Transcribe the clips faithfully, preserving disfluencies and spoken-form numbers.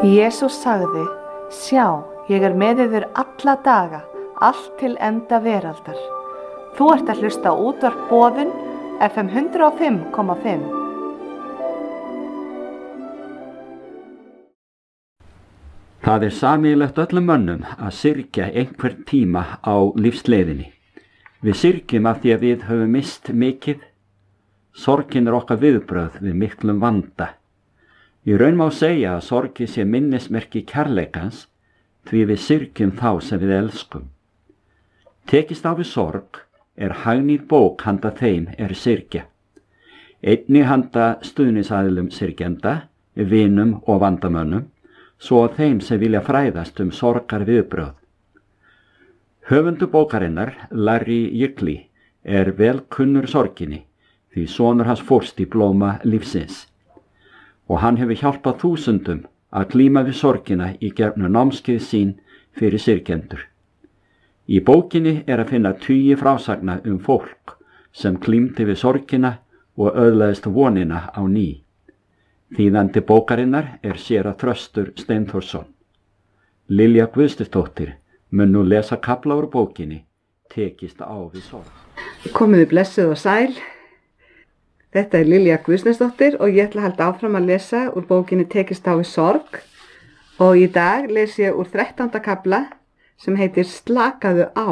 Jesús sagði, sjá, ég er með yður alla daga, allt til enda veraldar. Þú ert að hlusta á útvarp Boðun, F M hundrað og fimm komma fimm. Það er sameiginlegt öllum mönnum að syrgja einhvern tíma á lífsleiðinni. Við syrgjum af því að við höfum mist mikið. Sorgin er okkar viðbrögð við miklum vanda. Í raun má segja að sorgin sé minnismerki kærleikans því við syrgjum þá sem við elskum. Tekist á við sorg er hagnýt bók handa þeim er syrgja. Einnig handa stuðningsaðilum syrgjenda, vinum og vandamönnum, svo að þeim sem vilja fræðast um sorgar viðbrögð. Höfundur bókarinnar, Larry Jökli, er vel kunnur sorginni, því sonur hans fórst í blóma lífsins. Og hann hefur hjálpað þúsundum að glíma við sorgina í gegnum námskeið sín fyrir syrgjendur. Í bókinni er að finna tugi frásagna um fólk sem glímdi við sorgina og öðlaðist vonina á ný. Þýðandi bókarinnar er séra Þröstur Steinþórsson. Lilja Guðstusdóttir mun nú lesa kafla úr bókinni Tekist á við sorg. Komiði blessuð og sæl. Þetta er Lilja Guðstusdóttir og ég ætla að halda áfram að lesa úr bókinni Tekist á við sorg og í dag les ég úr þrettánda kafla sem heitir Slakaðu á.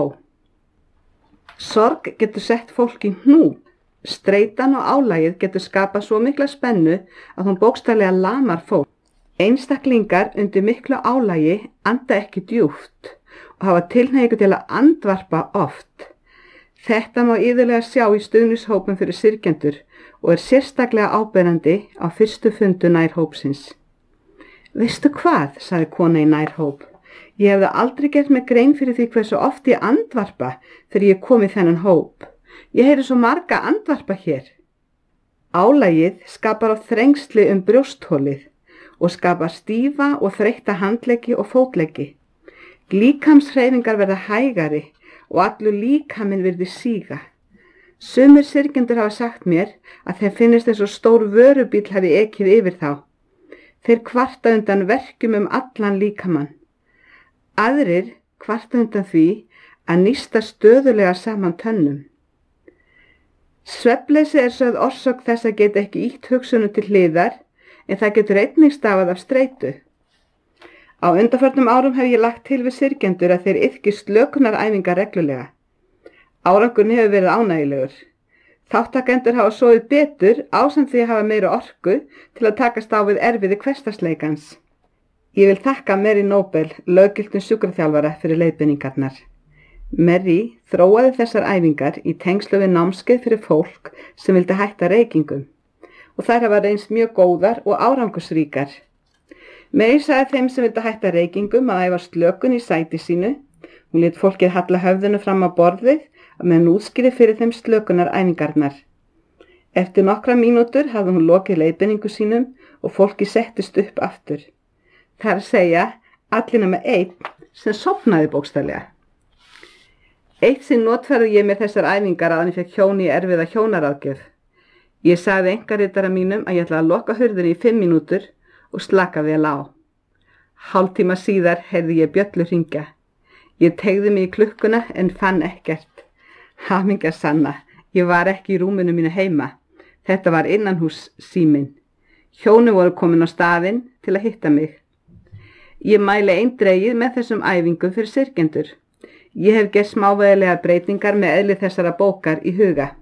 Sorg getur sett fólk í hnúp. Streitan og álagið getur skapað svo mikla spennu að hún bókstaflega lamar fólk. Einstaklingar undir miklu álagi anda ekki djúpt og hafa tilhneigingu til að andvarpa oft. Þetta má iðulega sjá í stuðningshópum fyrir syrgjendur og er sérstaklega áberandi á fyrstu fundu nærhópsins. Veistu hvað, sagði kona í nærhóp. Ég hefði aldrei gert mig grein fyrir því hversu oft ég andvarpa þegar ég kom í þennan hóp. Ég heyri svo marga andvarpa hér. Álagið skapar á þrengsli um brjósthólið og skapar stífa og þreytta handleggi og fótleggi. Líkamshreyfingar verða hægari og allur líkaminn virði síga. Sumir syrgjendur hafa sagt mér að þeim finnist eins og stór vörubíll hafi ekið yfir þá. Þeir kvarta undan verkjum um allan líkamann. Aðrir kvarta undan því að nísta stöðulega saman tönnum. Svefnleysi er sögð orsök þess að geta ekki ýtt hugsunum til hliðar, en það getur einnig stafað af streitu. Á undanförnum árum hef ég lagt til við syrgjendur að þeir iðki slökunaræfingar reglulega. Árangurinn hefur verið ánægjulegur. Þáttakendur hafa sofið betur ásamt því að hafa meira orku til að takast á við erfiði hversdagsleikans. Ég vil þakka Mary Nobel, löggiltum sjúkraþjálfara, fyrir leiðbeiningarnar. Mary þróaði þessar æfingar í tengslu við námskeið fyrir fólk sem vildi hætta reykingum og þær hafa reynst mjög góðar og árangursríkar. Mary sagði þeim sem vildi hætta reykingum að æfa slökun í sæti sínu. Hún lét fólkið halla höfðinu fram á borðið með hún útskýrði fyrir þeim slökunar æfingarnar. Eftir nokkra mínútur hafði hún lokið leiðbeiningu sínum og fólkið settist upp aftur. Það er að segja allir nema einn sem sofnaði bókstaflega. Eitt sinn notfærði ég mér þessar æfingar að hann fekk hjón í erfiða hjónaráðgjöf. Ég sagði einkaritara mínum að ég ætla að loka hurðinni í fimm mínútur og slaka vel á. Hálftíma síðar heyrði ég bjöllu hringja. Ég teygði mig í klukkuna en fann ekkert. Hamingja sanna, ég var ekki í rúminu mínu heima. Þetta var innanhús síminn. Hjónu voru komin á staðinn til að hitta mig. Ég mæli eindregið með þessum æfingum fyrir syrgjendur. Ég hef gert smávægilegar breytingar með eðli þessara bókar í huga.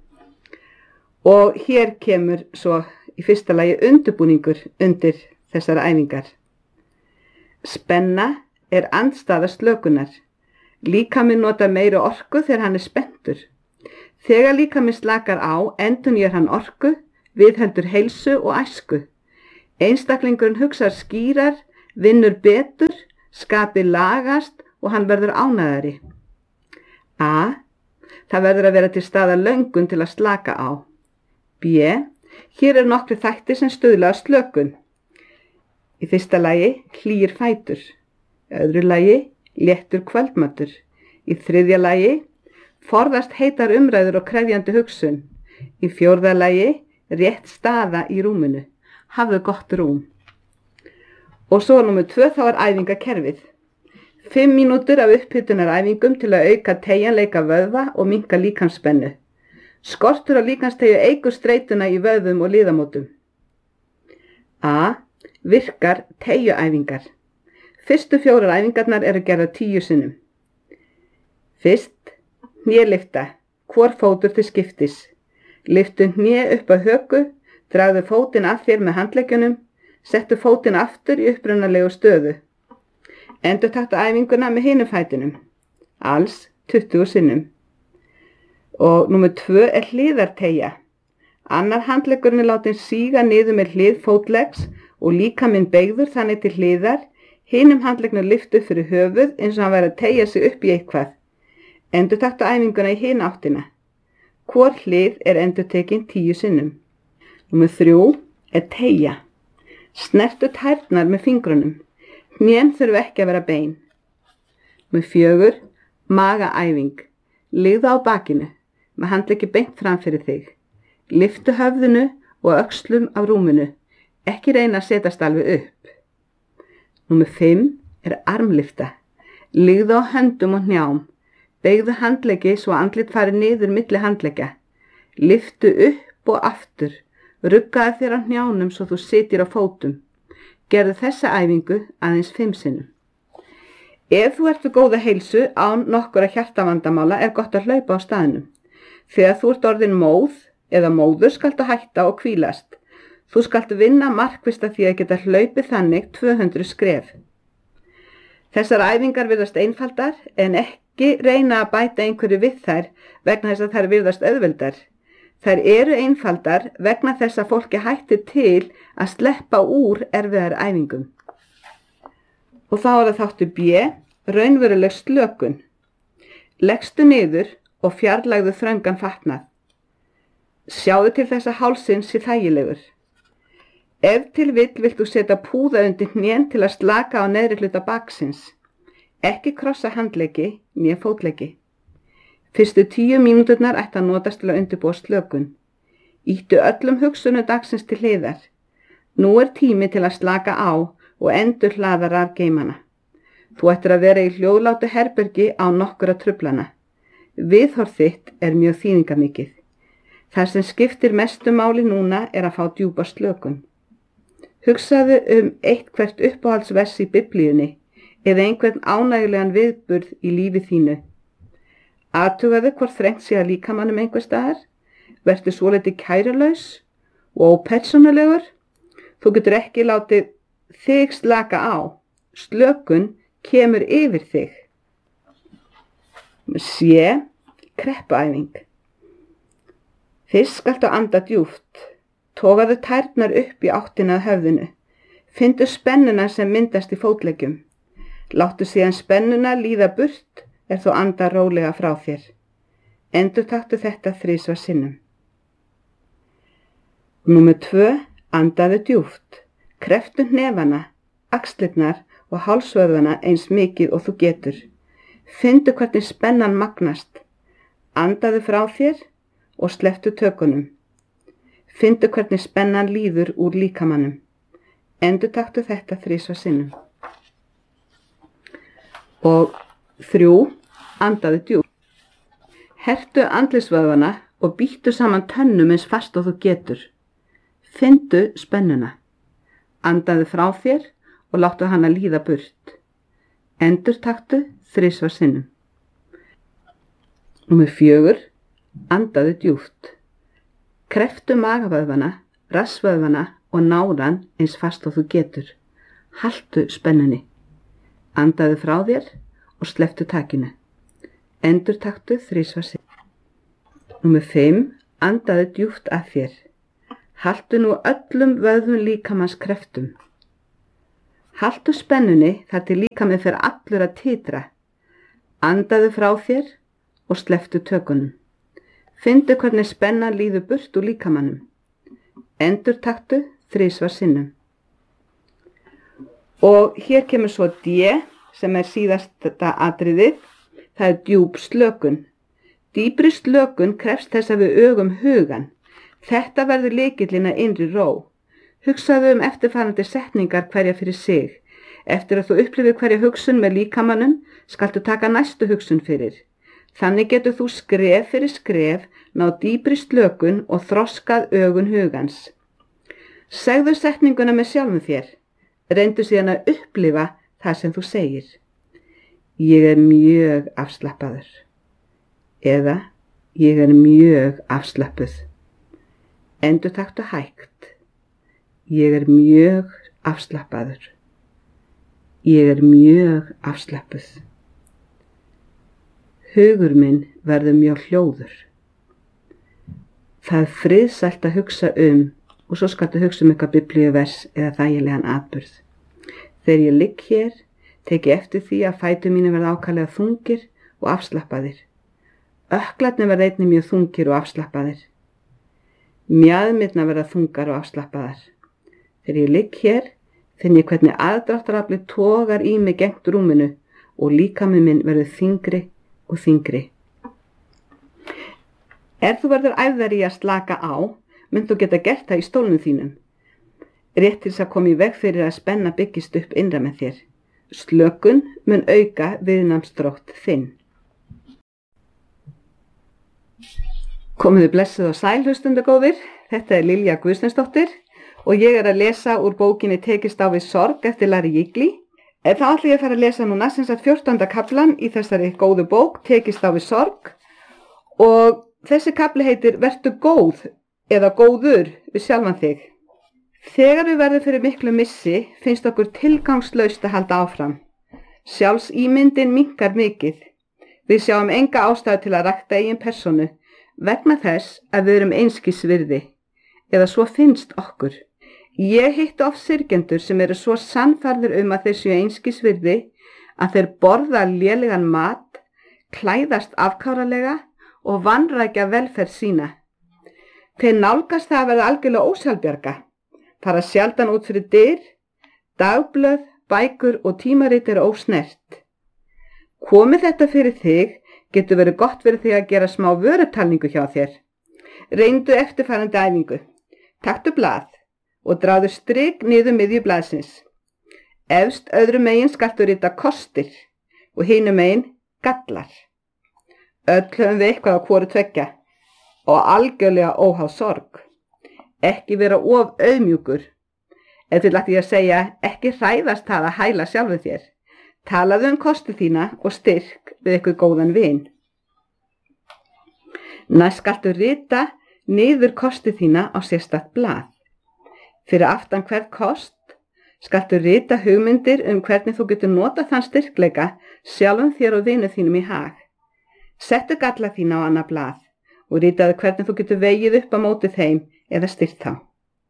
Og hér kemur svo í fyrsta lagi undirbúningur undir þessara æfingar. Spenna er andstæða slökunar. Líkaminn notar meiri orku þegar hann er spenntur. Þegar líkaminn slakar á, endurnýjar hann orku, viðheldur heilsu og æsku. Einstaklingurinn hugsar skýrar, vinnur betur, skapið lagast og hann verður ánægðari. A. Það verður að vera til staðar löngun til að slaka á. B. Hér er nokkri þættir sem stuðla að slökun. Í fyrsta lagi hlýir fætur. Í öðru lagi léttur kvöldmatur. Í þriðja lagi forðast heitar umræður og krefjandi hugsun. Í fjórða lagi rétt staða í rúminu. Hafðu gott rúm. Og svo númer tvö þá er æfingakerfið. Fimm mínútur af upphitunaræfingum til að auka teygjanleika vöðva og minnka líkamsspennu. Skortur á líkamsteygju eykur streituna í vöðvum og liðamótum. A. Virkar teygjuæfingar. Fyrstu fjórar æfingarnar eru gerðar tíu sinnum. Fyrst, hnélyfta, hvor fótur til skiptis. Lyftu hné upp að höku, dragðu fótinn að þér með handleggjunum, settu fótinn aftur í upprunalegu stöðu. Endurtaktu æfinguna með hinum fætinum, alls tuttugu sinnum. Og númer tvö er hliðarteygja. Annar handleggurinn er látin síga niður með hlið fótleggs og líkaminn beygður þannig til hliðar, hinum handleggnum lyftu fyrir höfuð eins og hann væri að teygja sig upp í eitthvað. Endurtaktu æfinguna í hin áttina. Hvor hlið er endurtekin tíu sinnum. Númer þrjú er teygja. Snertu tærnar með fingrunum. Hnén þurfa ekki að vera bein. Númer fjögur, magaæfing. Ligðu á bakinu, með handleggi beint fram fyrir þig. Lyftu höfðinu og öxlum á rúminu. Ekki reyna að setjast alveg upp. Númer fimm er armlyfta. Ligðu á höndum og hnjám. Beygðu handleggi svo andlit fari niður milli handleggja. Lyftu upp og aftur. Ruggaðu þér á hnjánum svo þú sitir á fótum. Gerðu þessa æfingu aðeins fimm sinnum. Ef þú ert við góða heilsu án nokkura hjartavandamála er gott að hlaupa á staðnum. Þegar þú ert orðin móð eða móður skaltu hætta og hvílast. Þú skaltu vinna markvisst að því að geta hlaupið þannig tvö hundruð skref. Þessar æfingar virðast einfaldar en ekki reyna að bæta einhverju við þær vegna þess að þær virðast auðveldar. Þær eru einfaldar vegna þess að fólki hættir til að sleppa úr erfiðar æfingum. Og þá er það þáttur B, raunveruleg slökun. Leggstu niður og fjarlægðu þröngan fatnað. Sjáðu til þess að hálsinn sé þægilegur. Ef til vill vilt þú setja púða undir hnén til að slaka á neðri hluta baksins. Ekki krossa handleggi né fótleggi. Fyrstu tíu mínúturnar ætti að notast til að undirbúa slökun. Ýttu öllum hugsunum dagsins til hliðar. Nú er tími til að slaka á og endur hlaða rafgeimana. Þú ættir að vera í hljóðlátu herbergi á nokkura truflana. Viðhorf þitt er mjög þýðingarmikið. Það sem skiptir mestu máli núna er að fá djúpa slökun. Hugsaðu um eitt hvert uppáhaldsvers í biblíunni eða einhvern ánægulegan viðburð í lífi þínu. Athugaðu hvort þrengt sé að líkamannum einhver staðar. Vertu svolítið kærulaus og ópersónulegur. Þú getur ekki látið þig slaka á. Slökun kemur yfir þig. Sé, kreppuæfing. Fyrst skaltu anda djúpt. Togaðu tærnar upp í áttina að höfðinu. Findu spennuna sem myndast í fótleggjum. Láttu síðan spennuna líða burt er þú anda rólega frá þér. Endurtaktu þetta þrisvar sinnum. Númer tvö, andaðu djúpt. Kreftu hnefana, axlirnar og hálsvöðvana eins mikið og þú getur. Findu hvernig spennan magnast. Andaðu frá þér og slepptu tökunum. Findu hvernig spennan líður úr líkamannum. Endurtaktu þetta þrisvar sinnum. Og þrjú, andaðu djúpt. Hertu andlitsvöðvana og bíttu saman tönnum eins fast og þú getur. Findu spennuna. Andaðu frá þér og láttu hana líða burt. Endurtaktu þrisvar sinnum. Númer fjögur, andaðu djúpt. Kreftu magavöðvana, rassvöðvana og náran eins fast og þú getur. Haltu spennunni. Andaðu frá þér og slepptu takinu. Endurtaktu þrisvar sinnum. Númer fimm, andaðu djúpt að þér. Haltu nú öllum vöðvum líkamans kreftum. Haltu spennunni þar til líkaminn fer allur að titra. Andaðu frá þér og slepptu tökunum. Findu hvernig spennan líður burt úr líkamannum. Endurtaktu þrisvar sinnum. Og hér kemur svo D sem er síðasta atriðið. Það er djúp slökun. Dýpri slökun krefst þess að við ögum hugan. Þetta verður lykillinn að innri ró. Hugsaðu um eftirfarandi setningar hverja fyrir sig. Eftir að þú upplifir hverja hugsun með líkamanum, skaltu taka næstu hugsun fyrir. Þannig getur þú skref fyrir skref ná dýpri slökun og þroskað ögun hugans. Segðu setninguna með sjálfum þér. Reyndu síðan að upplifa það sem þú segir. Ég er mjög afslappaður. Eða ég er mjög afslappuð. Endurtaktu hægt. Ég er mjög afslappaður. Ég er mjög afslappuð. Hugur minn verður mjög hljóður. Það er friðsælt að hugsa um og svo skaltu hugsa um eitthvað biblíuvers eða þægilegan atburð. Þegar ég ligg hér, tek ég eftir því að fætur mínu verða ákaflega þungir og afslappaðir. Ökklarnir verða einnig mjög þungir og afslappaðir. Mjaðmirnar verða þungar og afslappaðar. Þegar ég ligg hér, finn ég hvernig aðdráttaraflið togar í mig gengt rúminu og líkami minn verður þyngri og þyngri. Ef þú verður æfðari í að slaka á, mynd þú geta gert það í stólnum þínum. Rétt til þess að koma í veg fyrir að spenna byggist upp innra með þér. Slökun mun auka viðnámsþrótt þinn. Komiði blessuð og sæl hlustendagóðir. Þetta er Lilja Guðsteinsdóttir og ég er að lesa úr bókinni Tekist á við sorg eftir Larry Jiggly. Þá ætla ég að fara að lesa núna sem sagt fjórtánda kaflan í þessari góðu bók Tekist á við sorg og þessi kafli heitir Vertu góð eða góður við sjálfan þig. Þegar við verðum fyrir miklu missi finnst okkur tilgangslaust að halda áfram. Sjálfsímyndin minnkar mikið. Við sjáum enga ástæðu til að rækta eigin persónu vegna þess að við erum einskis virði eða svo finnst okkur. Ég hitti oft syrgjendur sem eru svo sannfærðir um að þeir séu einskis virði að þeir borða lélegan mat, klæðast afkáralega og vanrækja velferð sína. Þeir nálgast það að verða algjörlega ósjálfbjarga, fara sjaldan út fyrir dyr, dagblöð, bækur og tímarit eru ósnert. Komi þetta fyrir þig, getur verið gott fyrir þig að gera smá vörutalningu hjá þér. Reyndu eftirfarandi æfingu. Taktu blað og dráðu strik niður miðju blaðsins. Efst öðru megin skaltu rita kostir og hinu megin gallar. Öll höfum við eitthvað á hvoru tveggja og algjörlega óháð sorg. Ekki vera of auðmjúkur. Ef þið lætti ég að segja, ekki hræðast það að hæla sjálfu þér. Talaðu um kosti þína og styrk við ykkur góðan vin. Næst skaltu rita niður kosti þína á sérstakt blað. Fyrir aftan hvern kost skaltu rita hugmyndir um hvernig þú getur nota þann styrkleika sjálfum þér og vinu þínum í hag. Settu galla þína á annað blað og ritaðu hvernig þú getur vegið upp á móti þeim eða styrt þá.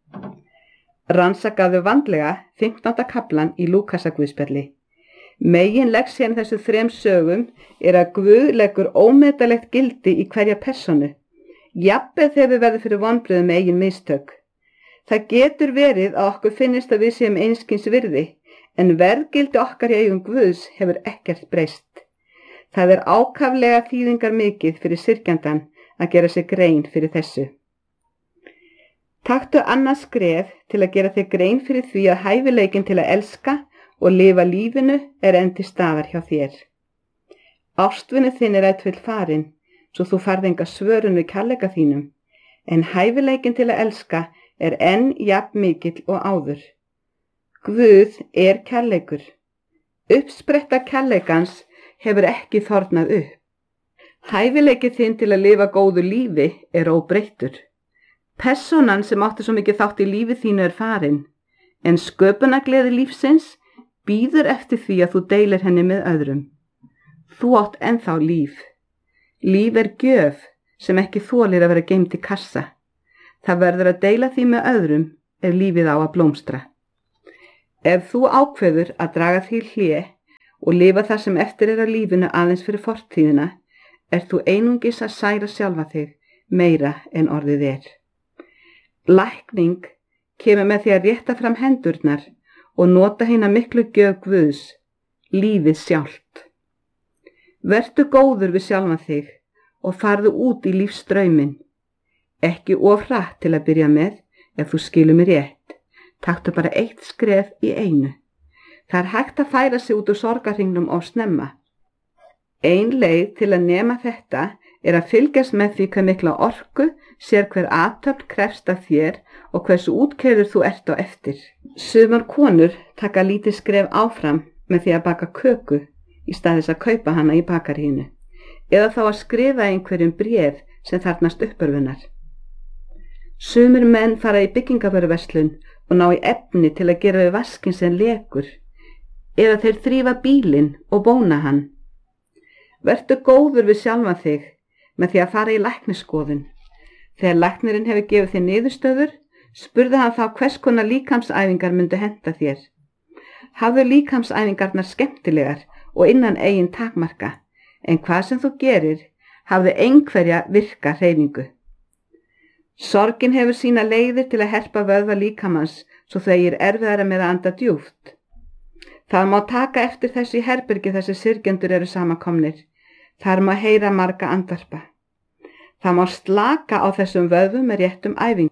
Rannsakaðu vandlega fimmtánda kaflan í Lúkasarguðspjalli. Megin leksían þessu þrem sögum er að Guð leggur ómetanlegt gildi í hverja persónu, jafnvel þegar við verðum fyrir vonbrigðum með eigin mistök. Það getur verið að okkur finnist að við séum einskis virði, en verðgildi okkar í augum Guðs hefur ekkert breyst. Það er ákaflega þýðingar mikið fyrir syrgjandan að gera sér grein fyrir þessu. Taktu annað skref til að gera þér grein fyrir því að hæfileikin til að elska og lifa lífinu er enn til staðar hjá þér. Ástvinu þinn er ætvill farin, svo þú farð enga svörun við kærleika þínum, en hæfileikin til að elska er enn jafn mikill og áður. Guð er kærleikur. Uppspretta kærleikans hefur ekki þornað upp. Hæfileiki þinn til að lifa góðu lífi er óbreyttur. Persónan sem átti svo mikið þátt í lífi þínu er farin, en sköpunargleði lífsins bíður eftir því að þú deilir henni með öðrum. Þú átt ennþá líf. Líf er gjöf sem ekki þolir að vera geymt í kassa. Það verður að deila því með öðrum ef lífið á að blómstra. Ef þú ákveður að draga því hlé og lifa það sem eftir er að lífinu aðeins fyrir fortíðina, er þú einungis að særa sjálfa þig meira en orðið er. Lækning kemur með því að rétta fram hendurnar og nota hina miklu gjöf Guðs, lífið sjálft. Vertu góður við sjálfan þig og farðu út í lífsdrauminn. Ekki of hratt til að byrja með ef þú skilur mig rétt. Taktu bara eitt skref í einu. Það er hægt að færa sig út úr sorgarhringnum of snemma. Ein leið til að nema þetta er að fylgjast með því hve mikla orku sér hver athöfn krefst af þér og hversu útkeyrður þú ert á eftir. Sumar konur taka lítið skref áfram með því að baka köku í stað þess að kaupa hana í bakaríinu, eða þá að skrifa einhverjum bréf sem þarfnast uppörfunar. Sumir menn fara í byggingavöruverslun og ná í efni til að gera við vaskinn sem lekur, eða þeir þrífa bílinn og bóna hann. Vertu góður við sjálfan þig með því að fara í læknisskoðun. Þegar læknirinn hefur gefið þér niðurstöður, spurði hann þá hvers konar líkamsæfingar myndu henta þér. Hafðu líkamsæfingarnar skemmtilegar og innan eigin takmarka, en hvað sem þú gerir, hafðu einhverja virka hreyfingu. Sorgin hefur sína leiðir til að herpa vöðva líkamans svo þau er erfiðara með að anda djúpt. Það má taka eftir þessu í herbergi þar sem syrgjendur eru samankomnir. Þar má heyra marga andvarpa. Það má slaka á þessum vöðvum með réttum æfingum.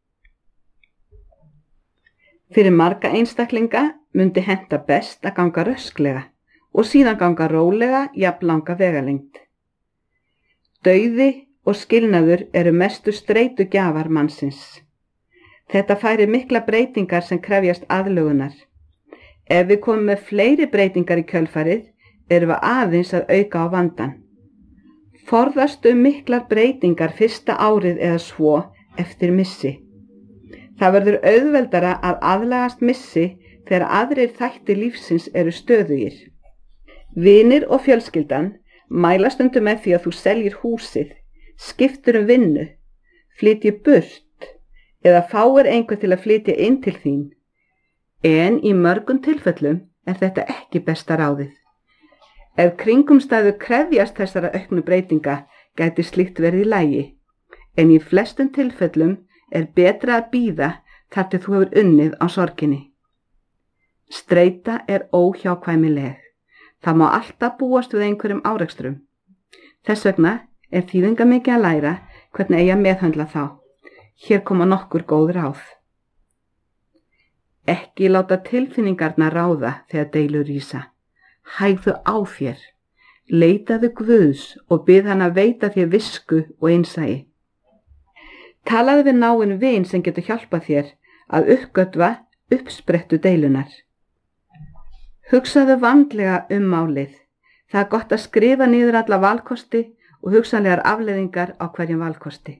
Fyrir marga einstaklinga myndi henta best að ganga rösklega og síðan ganga rólega jafnlanga vegalengd. Dauði og skilnaður eru mestu streitugjafar mannsins. Þetta færir mikla breytingar sem krefjast aðlögunar. Ef við komum með fleiri breytingar í kjölfarið, erum við aðeins að auka á vandan. Forðast um miklar breytingar fyrsta árið eða svo eftir missi. Það verður auðveldara að aðlagast missi þegar aðrir þættir lífsins eru stöðugir. Vinir og fjölskyldan mæla stundum með því að þú seljir húsið, skiptur um vinnu, flytji burt eða fáir einhver til að flytja inn til þín. En í mörgum tilfellum er þetta ekki besta ráðið. Ef kringumstæður krefjast þessara auknu breytinga gæti slíkt verið í lagi, en í flestum tilfellum er betra að bíða þar til þú hefur unnið á sorginni. Streita er óhjákvæmileg. Það má alltaf búast við einhverjum árekstrum. Þess vegna er þýðingamikið að læra hvernig eigi að meðhöndla þá. Hér koma nokkur góð ráð. Ekki láta tilfinningarnar ráða þegar deilur rísa. Hægðu á þér. Leitaðu Guðs og bið hann að veita þér visku og innsæi. Talaðu við náinn vin sem getur hjálpað þér að uppgötva uppsprettu deilunar. Hugsaðu vandlega um málið. Það er gott að skrifa niður alla valkosti og hugsanlegar afleiðingar á hverjum valkosti.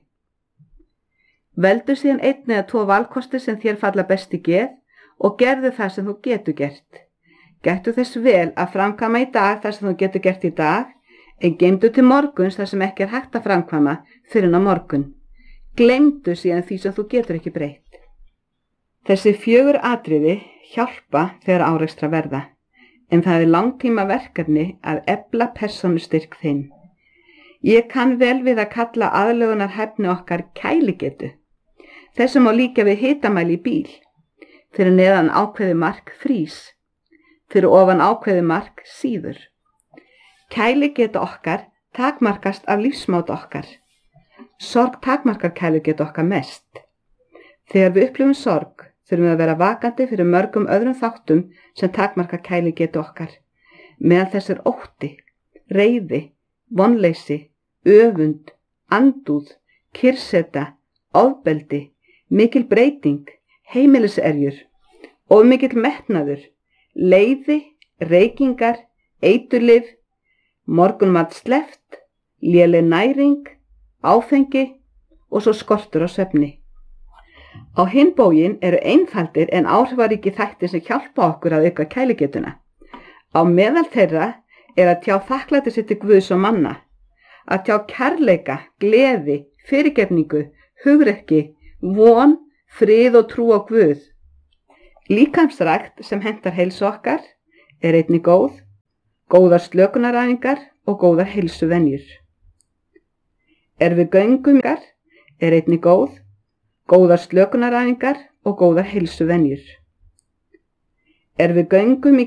Veldu síðan einn eða tvo valkosti sem þér falla best í geð og gerðu það sem þú getur gert. Gættu þess vel að framkvæma í dag það sem þú getur gert í dag, en geymdu til morguns það sem ekki er hægt að framkvæma fyrir á morgun. Gleymdu síðan því sem þú getur ekki breytt. Þessi fjögur atriði hjálpa þegar árekstra verða, en það er langtíma verkefni að efla persónustyrk þinn. Ég kann vel við að kalla aðlögunarhæfni okkar kæligetu. Þessum má líka við hitamæli í bíl. Fyrir neðan ákveði mark frís. Fyrir ofan ákveði mark síður. Kæligeta okkar takmarkast af lífsmátt okkar. Sorg takmarkar kæligeta okkar mest. Þegar við upplifum sorg þurfum við að vera vakandi fyrir mörgum öðrum þáttum sem takmarka kæligeta okkar. Meðal þess er ótti, reiði, vonleysi, öfund, andúð, kyrrseta, ofbeldi, mikil breyting, heimiliserjur, of mikill metnaður, leiði, reykingar, eiturlyf, morgunmat sleppt, léleg næring, áfengi og svo skortur á svefni. Á hinn bóginn eru einfaldir en áhrifaríki þættir sem hjálpa okkur að auka kæligetuna. Á meðal þeirra er að tjá þakklæti sitt til Guðs og manna, að tjá kærleika, gleði, fyrirgefningu, hugrekki, von, frið og trú á Guð. Líkamsrækt sem hentar heilsu okkar er einnig góð, góðar slökunaræfingar og góðar heilsuvenjur. Er við göngum er einnig góð, góðar slökunaræfingar og góðar heilsuvenjur. Er við göngum í